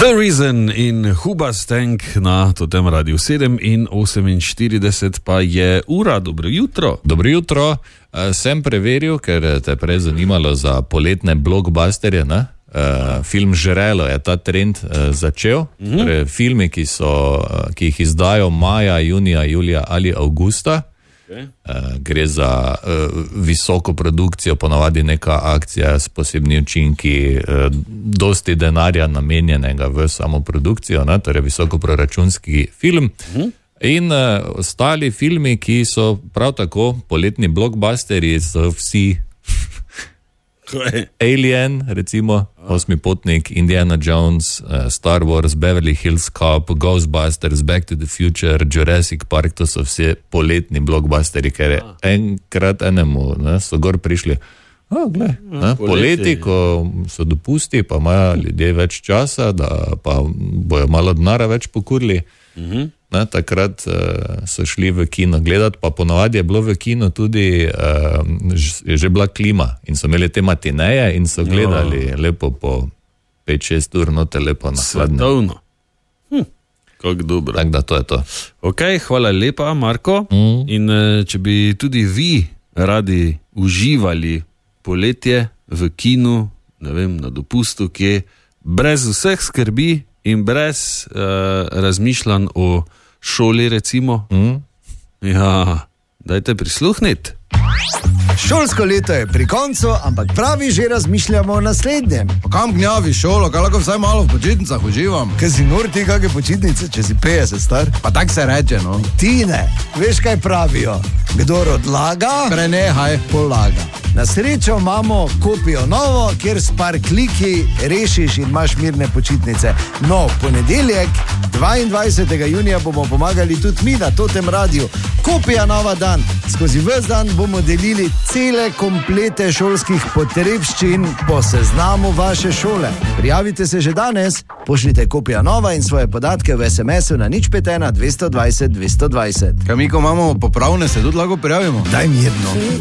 The Reason in Hoobastank na Totem Radiu 7 in 48 pa je ura. Dobro jutro. Dobro jutro. Sem preveril, ker te prej zanimalo za poletne blockbusterje, ne? Film Žrelo je ta trend začel. Torej, filmi, ki jih izdajo maja, junija, julija ali avgusta. Gre za visoko produkcijo, ponavadi neka akcija s posebnimi učinki, dosti denarja namenjenega v samo produkcijo, ne? Torej visokoproračunski film. In ostali filmi, ki so prav tako poletni blockbusteri, so vsi Alien, recimo, Osmi potnik, Indiana Jones, Star Wars, Beverly Hills Cop, Ghostbusters, Back to the Future, Jurassic Park, to so vse poletni blockbusteri, ker je enkrat enemu, ne, so gor prišli, poleti, ko so dopusti, pa imajo ljudje več časa, da pa bojo malo denarja več pokurili. Ne, takrat so šli v kino gledati, pa ponavadi je bilo v kino tudi, je že bila klima in so imeli te matineje in so gledali lepo po 5-6 ur note, lepo na hladne. Svetovno. Kako dobro. Tako da to je to. Ok, hvala lepa, Marko. In če bi tudi vi radi uživali poletje v kinu, ne vem, na dopustu, kje, brez vseh skrbi in brez razmišljanj o šoli, recimo. Ja, dajte prisluhniti. Šolsko leto je pri koncu, ampak pravi že razmišljamo o naslednjem. Kam gnjavi šolo, kaj lahko vsaj malo v počitnicah uživam? Kaj si nor ti kakve počitnice, če si 50 star? Pa tak se reče, no. Ti ne, veš kaj pravijo? Kdor odlaga, Prenehaj. polaga. Na srečo imamo Kopijo Novo, kjer s par kliki rešiš in imaš mirne počitnice. No, v ponedeljek, 22. junija, bomo pomagali tudi mi na Totem Radiu. Kopija Nova dan. Skozi ves dan bomo delili cele komplete šolskih potrebščin po seznamu vaše šole. Prijavite se že danes, pošljite Kopija Nova in svoje podatke v SMS-u na 051 220 220. Kaj mi, ko imamo popravne, se tudi lahko prijavimo? Daj mirno.